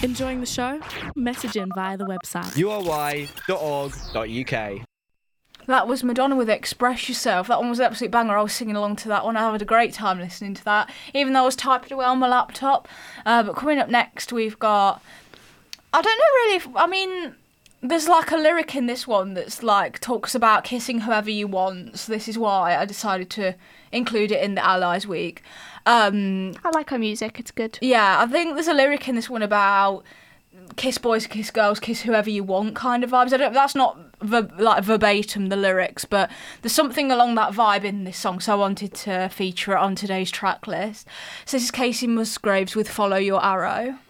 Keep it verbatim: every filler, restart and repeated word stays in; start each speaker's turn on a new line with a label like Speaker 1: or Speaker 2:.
Speaker 1: Enjoying the show? Message in via the website
Speaker 2: u r y dot org dot u k.
Speaker 3: That was Madonna with Express Yourself. That one was an absolute banger. I was singing along to that one. I had a great time listening to that, even though I was typing away on my laptop. Uh, but coming up next, we've got... I don't know really if... I mean, there's like a lyric in this one that's like, talks about kissing whoever you want. So this is why I decided to include it in the Allies Week. Um,
Speaker 4: I like her music. It's good.
Speaker 3: yeah, I think there's a lyric in this one about... kiss boys, kiss girls, kiss whoever you want kind of vibes. I don't, that's not ver, like verbatim the lyrics, but there's something along that vibe in this song, so I wanted to feature it on today's track list. So this is Casey Musgraves with Follow Your Arrow.